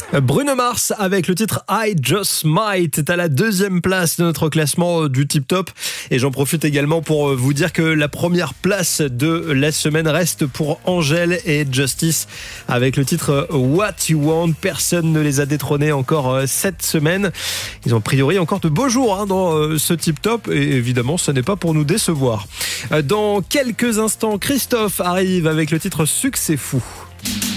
Bruno Mars avec le titre I Just Might est à la 2e place de notre classement du Tip Top. Et j'en profite également pour vous dire que la première place de la semaine reste pour Angèle et Justice avec le titre What You Want. Personne ne les a détrônés encore cette semaine. Ils ont a priori encore de beaux jours dans ce Tip Top et évidemment ce n'est pas pour nous décevoir. Dans quelques instants, Christophe arrive avec le titre Succès Fou.